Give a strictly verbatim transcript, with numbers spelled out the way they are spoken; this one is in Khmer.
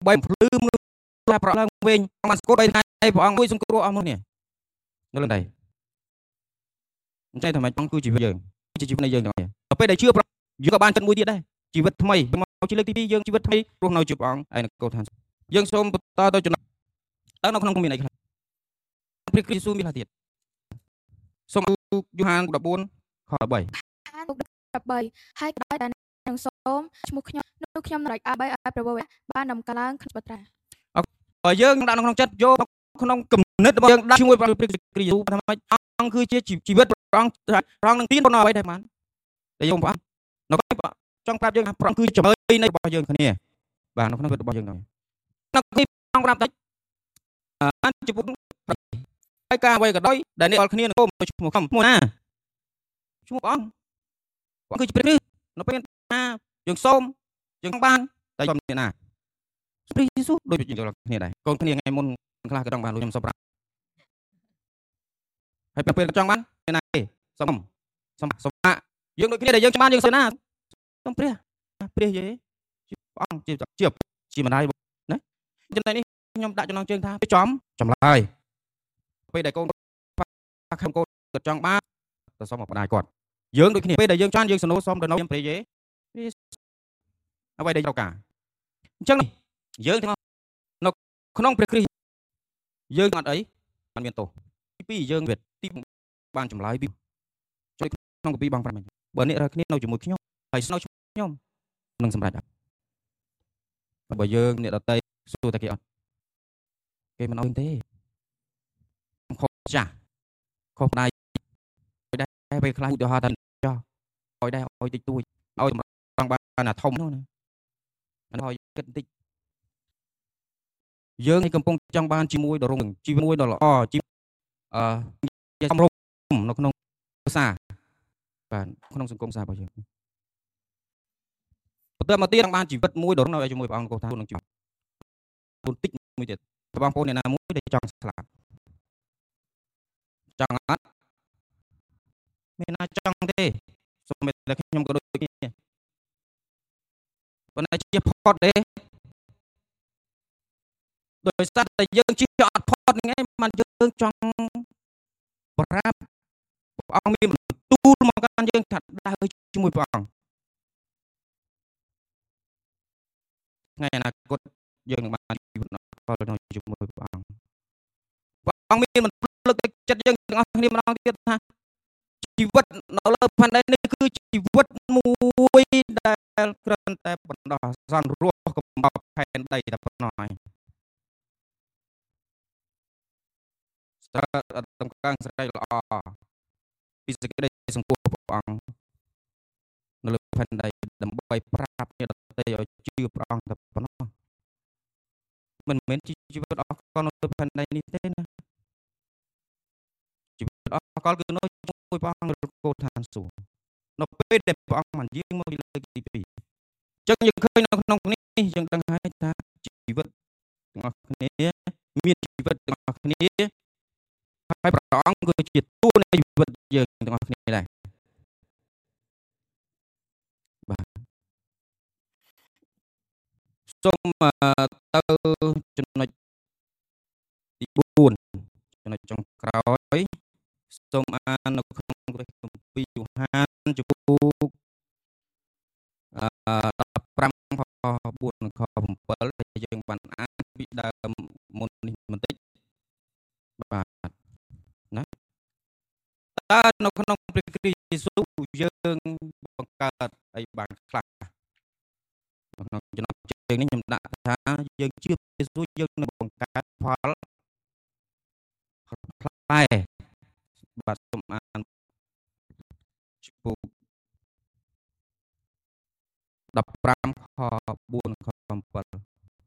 bayភ្លឺមនុស្សប្រឡើងវិញបានស្គតបីថ្ងៃព្រះអង្គមួយសង្គ្រោះអស់មនុស្សនេះនៅលើដីអញ្ចឹងថាម៉េចអង្គគឺជីវិតយើងជាជីវិតនៃយើងទាំងអស់ដល់ពេលដែលជឿព្រះយើងក៏បានចិត្តមួយទៀតដែរជីវិតថ្មីមកជាលើកទីពីរយើងជីវិតថ្មីរស់នៅជាព្រះអង្គឯនគរឋានយើងសូមបន្តទៅចំណុចតើនៅក្នុងមានអីខ្លះព្រះគ្រីស្ទមានខ្លះទៀតសូមយូហានដប់បួនខដប់បីដប់បីហើយក៏ដោយដែលនឹងសូមឈ្មោះខ្ញុំនោះខ្ញុំនឹងរកឲ្យឲ្យព្រះវរបានដំកើងក្នុងបត្រាបើយើងដាក់នៅក្នុងចិត្តយកក្នុងគំនិតរបស់យើងដាក់ជាមួយព្រះគ្រីស្ទថាម៉េចអង្គគឺជាជីវិតព្រះអង្គព្រះអង្គនឹងទានដល់អ្វីដែរបានតែយើងព្រះអង្គនៅក្នុងចង់ប្រាប់យើងថាព្រះអង្គគឺចំណុចនៃរបស់យើងគ្នាបាទនៅក្នុងវិតរបស់យើងហ្នឹងនៅនេះព្រះអង្គប្រាប់តែបានជាពុទ្ធហើយការអ្វីក៏ដោយដែលអ្នកអល់គ្នានឹងឈ្មោះខំឈ្មោះណាឈ្មោះព្រះអង្គព្រះអង្គគឺជាព្រះគ្រីស្ទនៅពេលណាយើងសូមយើងបានតែខ្ញុំអ្នកណាព្រះយេស៊ូវដូចយើងគ្នាដែរកូនគ្នាថ្ងៃមុនខ្លះក៏ចង់បានដូចខ្ញុំសូមប្រាប់ហើយពេលចង់បានអ្នកណាទេសូមសូមសូមយើងដូចគ្នាដែលយើងបានយើងសូមណាសូមព្រះព្រះយេព្រះអង្គជាជាជាម្ដាយណាចំណុចនេះខ្ញុំដាក់ចំណងជើងថាចំចម្លើយពេលដែលកូនខំកូនគាត់ចង់បានទៅសុំមកម្ដាយគាត់យើងដូចគ្នាពេលដែលយើងចង់យើងសនុសុំទៅនៅព្រះយេអ្វីដែលត្រូវការអញ្ចឹងយើងទាំងនៅក្នុងព្រះគ្រីស្ទយើងអត់អីបានមានទោសទីពីរយើងវាទីបានចម្លើយពីជួយក្នុងកាពីបងប្រាប់បើអ្នករកគ្នានៅជាមួយខ្ញុំហើយស្នូខ្ញុំនឹងសម្រេចអត់បើយើងអ្នកដតីសួរតែគេអត់គេមិនអោយទេខុសចាស់ខុសដៃដែរពេលខ្លះឧទាហរណ៍ថាចោះអោយដែរអោយតិចតួចអោយសម្រាប់បានអាធំនោះណាមិនអោយគិតបន្តិចយើងកំពុងចង់បានជាមួយដ៏រងជីវិតមួយដ៏ល្អជីវិតអឺសំរុំនៅក្នុងភាសាបាទក្នុងសង្គមសារបស់យើងបន្តមកទៀតចង់បានជីវិតមួយដ៏រងនៅជាមួយព្រះអង្គគោលថាក្នុងជីវិតបន្តិចមួយទៀតបងប្អូនអ្នកណាមួយដែលចង់ស្លាប់ចង់អត់មានណាចង់ទេសូមតែខ្ញុំក៏ដូចគ្នាប៉ុន្តែជាផុតទេដោយសារតែយើងជឿអត់ផុតហ្នឹងឯងបានយើងចង់ប្រាប់ព្រះអង្គមានបន្ទូលមកកាន់យើងថាដើរជាមួយព្រះអង្គថ្ងៃអនាគតយើងនឹងបានជីវិតផលនៅជាមួយព្រះអង្គព្រះអង្គមានបន្ទូលលើកទឹកចិត្តយើងទាំងអស់គ្នាម្ដងទៀតថាជីវិតនៅលើផែនដីនេះគឺជីវិតមួយដែលគ្រាន់តែបណ្ដោះអាសន្នរស់កំបោរផែនដីតែប៉ុណ្ណោះឯងស្ទើរតំកាំងស្រីល្អពីសេចក្តីសង្គ្រោះព្រះអង្គនៅលើផែនដីដើម្បីប្រាប់អ្នកដទៃឲ្យជឿព្រះអង្គតែប៉ុណ្ណោះមិនមែនជីវិតអស់កលនៅលើផែនដីនេះទេណាជីវិតអស់កលគឺនៅជាមួយព្រះអង្គនៅគោលឋានសួគ៌នៅពេលដែលព្រះអង្គបានយាងមកលើកទីពីរអញ្ចឹងយើងឃើញនៅក្នុងនេះយើងដឹងហើយថាជីវិតទាំងអស់គ្នាមានជីវិតទាំងអស់គ្នាហើយព្រះអង្គគឺជាតួនៃជីវិតយើងទាំងអស់គ្នាដែរបាទសូមទៅចំណុចទីបួនចំណុចចុងក្រោយសូមអាននៅក្នុងព្រះគម្ពីរយូហានជំពូកអឺដប់ប្រាំខបួនខbảyដែលយើងបានអានពីដើមមុននេះបន្តិចបាទណាតើនៅក្នុងព្រះគ្រីស្ទយេស៊ូវយើងបង្កើតអីបានខ្លះក្នុងចំណុចជើងនេះខ្ញុំដាក់ថាយើងជឿព្រះយេស៊ូវយើងនឹងបង្កើតផលផ្លែបាទសូមអានជំពូកដប់ប្រាំខបួនខ